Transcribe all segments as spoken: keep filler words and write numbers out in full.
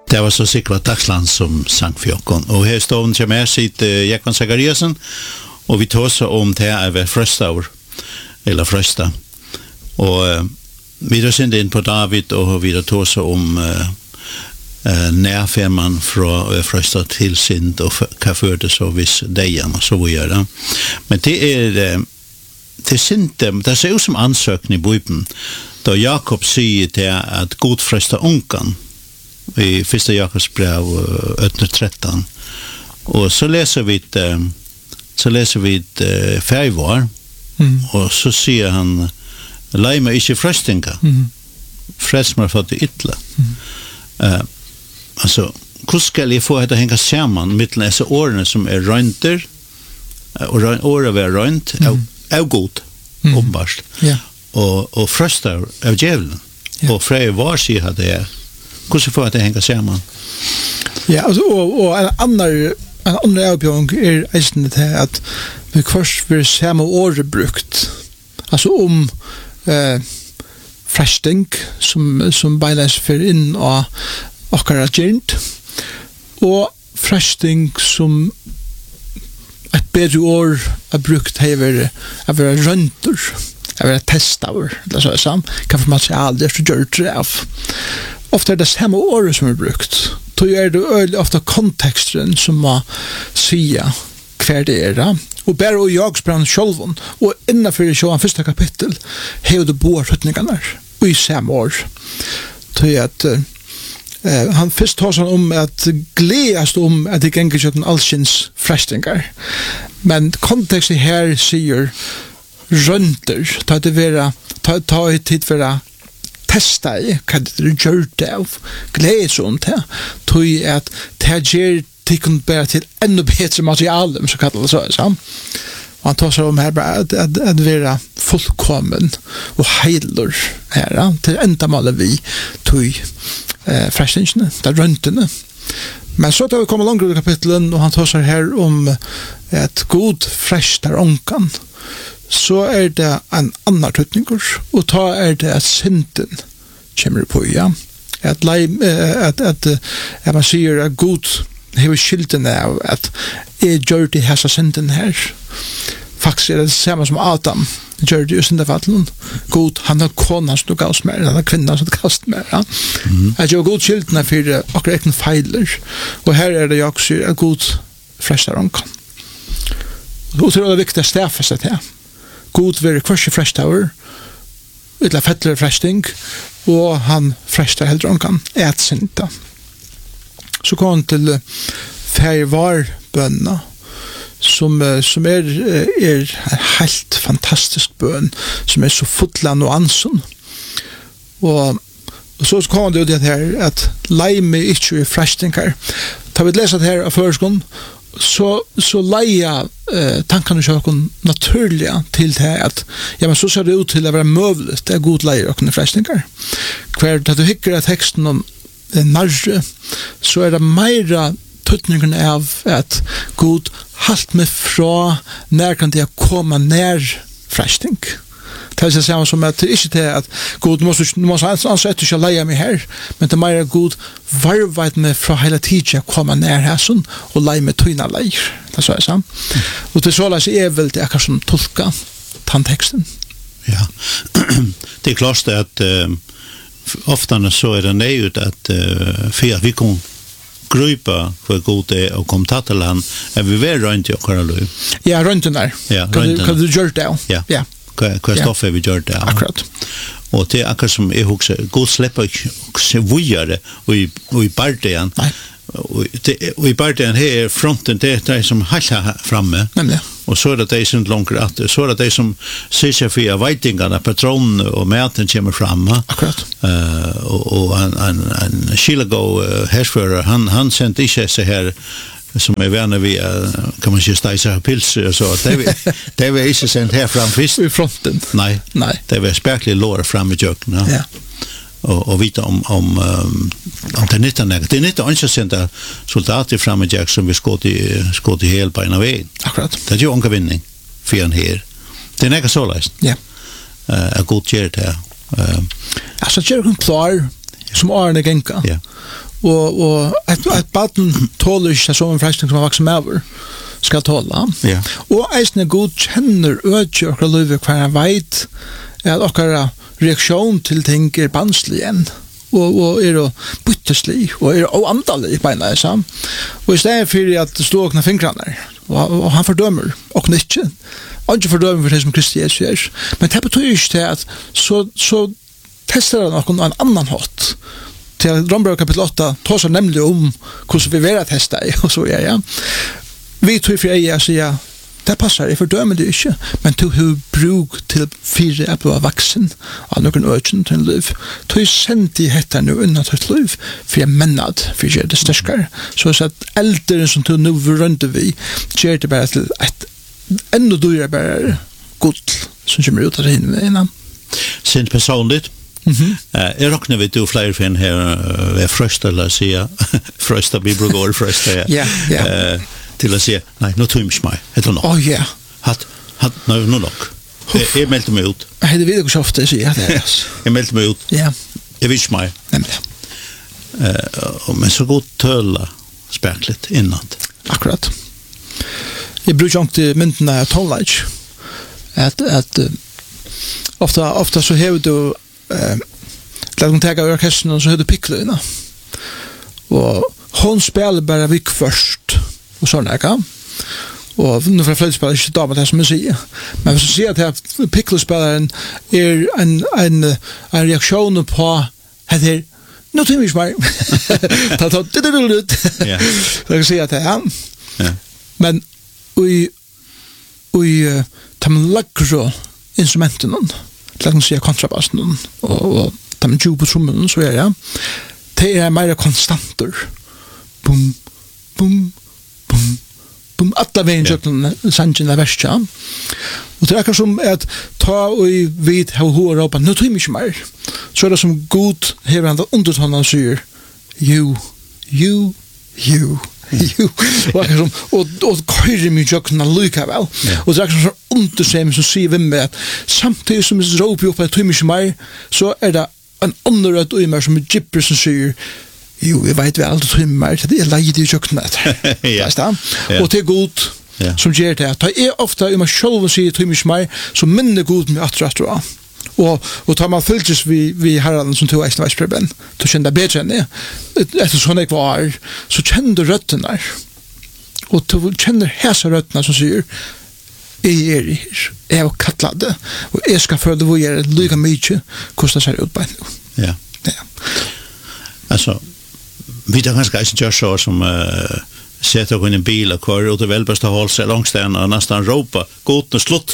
Det var så sikkert Dagsland som sang for jokken. Og her står hun til meg, sitter Jekon Zachariasen, og vi tar seg om det er ved frøstaur, eller frøsta. Og uh, vi tar seg inn på David, og vi tar seg om uh, uh, nærferman fra uh, frøsta til sind, og hva før det så hvis deian, og så vi gjør det. Men det er, uh, det er sind, det ser ut som ansøkning i Bibelen, da Jakob sier til at god frøsta unkan, i första Jakobs brev åtta tretton. Och så läser vi det, så läser vi det färgvar. Mm. Och så säger han lej mig inte fröstinga. Mm. Fräls mig för det ytla. Mm. Uh, alltså hur ska jag få det hänga samman mellan dessa åren som är rönter och åren är rönt är god uppenbart. Ja. Och och fröstar av djävulen. Ja. Och färgvar säger att det är hur så får det hänga samman. Ja, alltså och och en annan en annan avbjörning är är det att vi först vill samma ord brukt. Alltså om eh frestning som som beilas för in och och agent och frestning som ett bättre ord är brukt här över röntor. Jag vill testa över det så sam kan man säga aldrig så gör det av. Ofta är det samma ord som är brukt. Då är det ofta kontexten som man säger kvar det är. Och bara och jag sprang själv och innanför det så första kapitel har det bårsättningarna och i samma ord. Då är att uh, han först tar sig om att glädjas om att det gänger sig allsins frestningar. Men kontexten här säger rönter, ta det vara ta ta tid för att testa i kan det göra det av glädje sånt här tog att det ger det kan bära till ännu bättre material så kallar det så så han tar sig om här bara att att, att vara fullkommen och heilor här till ända mål vi tog eh frestingen där röntorna. Men så tar vi komma långt i kapitlen och han tar sig här om ett god frestar onkan. Så är det en annan tydningur och ta är det att synden kommer på ja att att att att man säger att god har skilten av att är gör det här synden här faktiskt är det samma som Adam gör det just i fallen god han har konan som gaus mer han har kvinnan som kast mer ja att jag god skilten för och räkna fejler och här är det jag också att god fräschar onkan och så är det viktigt att stäffa sig här god ver kvarse fresh tower utla fettler freshting og han freshtar helt onkan ät synta så kom til färvar bönna som som är är helt fantastisk bön som är så fotland och anson och så kom det det här att lime inte i freshtingar tar vi läsa det här av förskon så så leja eh tankarna så kon naturliga till det att ja men så ser det ut till att vara möjligt det är god leja och frestningar kvar att du hickar att texten om den narre så är det mera tutningen av att god halt med fra när kan det komma när frestning det är så som att det inte är att god måste måste ansett att leja mig här men det är mer god varvat med från hela tiden komma ner här sån och leja med tyna lejer det så är sant och det så läs är väl det kanske som tolka tantexten ja det är klart att uh, ofta så är det nöjt att uh, för vi kan grupa för god det och kom ta till han är vi väl runt i och liv ja runt där ja runt kan du göra det ja ja Kristoffer vi gör det akkurat och det är akkurat som jag också god släppa se vujare och i och i barten och och i barten här fronten det är som halla framme och så är det det som långt att så är det det som ser för waitingarna patron och maten kommer fram akkurat eh och en en en Chilago härsförare han han sent inte så här som är vänner vi kan man ju stäsa pils så att det det var inte sent här fram först i fronten nej nej det var spärkligt lår fram i jökna ja och och vita om om om det inte är det är inte inte sent soldater fram i jökna som vi skott i skott i hel på en av vägen akkurat det är ju en vinning för en här det är inte så läst ja eh god ger det eh alltså jökna klar som årene genka. Ja. Og, og et, et baden tåler ikke som en frelsning som har vokset med over skal tåle. Ja. Og eisne god kjenner ødje okra løyve hver han veit at okra reaksjon til ting er banslig igjen. Og, og er og bytteslig og er og andalig beina jeg sa. Og i stedet for at det stod okna fingrene og, og han fordømmer okna ikke. Og ikke fordømmer for det som Kristi Jesus er. Men det betyr ikke til at så, så tester han okna en annan hatt. Til Rombrevet kapitel åtta tar seg nemlig om hvordan vi vil være testet i, og så er ja. Vi tog for ei og sier, det passer, jeg fordømmer det ikke, men tog hun bruk til fire at du var vaksen av noen øyne til en liv. Tog sendt i hette nå unna til et liv, for jeg mennad, for jeg gjør det sterskere. Så at eldre som tog nå rundt vi, gjør det bare til et enda dyrere bare godt, som kommer ut av det hinne. Sint personligt, Mhm. Eh, jag räknar vid du fler fin här är frösta eller säga frösta vi brukar gå frösta ja. Ja, ja. Eh till att säga nej, nu tror jag mig. Heter nog. Oh ja. Hat hat nu nu nog. Jag meldte mig ut. Jag hade vidare så ofta så ja det är. Jag meldte mig ut. Ja. Jag vet mig. Nämligen. Eh men så gott tölla spärkligt innan. Akkurat. Jag brukar inte mynta tonlage. Att att ofta ofta så har du eh låt mig ta orkestern och så har du picklorna. Och hon spelar bara vik först och såna kan. Och nu för flöjtspelare inte då med det som jag säger. Men vi ser att här picklorspelaren är en en en reaktion på det här. Nu tror jag mig. Ta ta det det det. Ja. Så jag ser att ja. Ja. Men vi vi tar man lägger instrumenten låt oss säga kontrabassen och och de djupa trummen så är ja. Det är mer konstanter. Bum bum bum bum alla vägen jutten sanjen där värsta. Och det är som att ta och vid hur hur Europa nu tror mig mer. Så är det som god hävande undertonen syr. You you you Jo, och som och och köra mig jag kan lucka väl. Och så så undersem så ser vi med samtidigt som det ropar upp att mig mer så är det en annan röd och mer som gibberish som säger jo, jag vet väl att mig mer det är lite jag kan det. Visst då? Och det är god som ger det att är ofta i mig själv och säger till mig mer så minne god med att rätta. Och och tar man fylls vi vi herran som tog extra problem då kände bättre än det så såna kvar så kände rötterna och då kände häsa rötterna som säger är är är och kattlade och är ska för det var ju lika mycket kostar sig ut på nu. Ja. Ja. Alltså vi tar ganska inte just så som uh, sätter gå in i en bil och kör ut och väl bästa håll sig långt där och nästan ropa gott och slott.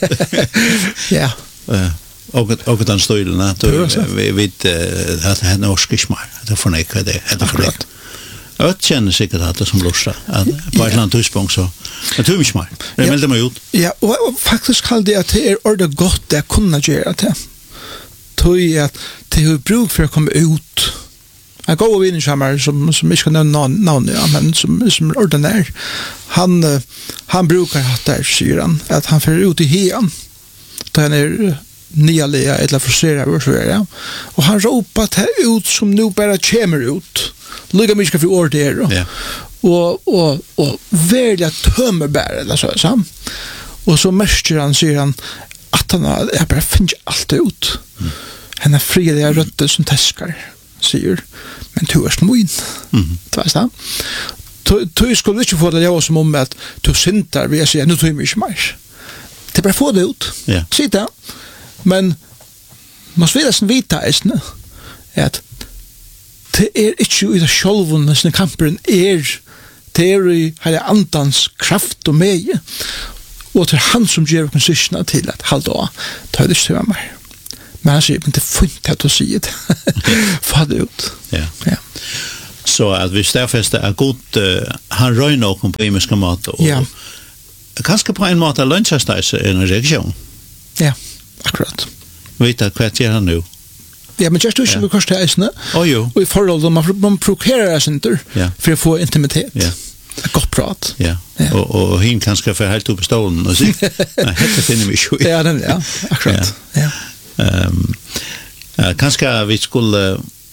Ja. Uh, och och den stilen då vi vet att det är norsk smär det får nej det det för det jag känner säkert att det som lustar att på ett land ursprung så jag tror mig smär det meldde mig ut ja och faktiskt kallar det att det är ordet gott det kunna göra det tror att det har bruk för att komma ut. Jag går och vinner samar som som inte kan nämna namn ja men som som ordinär han han brukar ha där syran att han för ut i hen då han är nyalega eller frustrerad och så ja och han ropar det ut som nu bara kommer ut lika mycket för ord där ja och och och välja tömmer bara eller så så och så märker han säger han att han är bara finns allt ut mm. Han är fri det rötter som täskar säger men du är smuin mm. det var så du skulle inte få det jag som om att du syntar vi säger nu tror jag mycket mer det bara få det ut ja sitta men man ska väl veta är att det är inte i det självande som kampen är det är i hela andans kraft och med och det är han som ger positionen till att hålla ta det så mer men han säger inte funt att säga det få det ut ja ja så att vi stäffäste är gott uh, han rör nog på imiska mat och ja kanske på en mat att lunchasta i en region ja akkurat vet att kvart gör han nu ja men just du skulle kosta isna oh jo och i förhåll man man prokurerar center för att få intimitet ja ett gott prat ja och och hin kanske för helt upp stolen och så nej det finner vi ju ja den ja akkurat ja ehm kanske vi skulle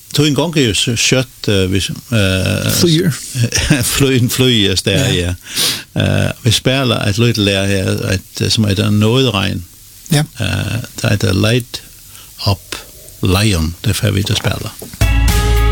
tog en gång är ju så kött vi eh Flyger. flygen flyger där ja. Eh vi spelar ett litet lär här ett som heter Nordrhein. Ja. Eh det heter Light Up Lion det får vi att spela.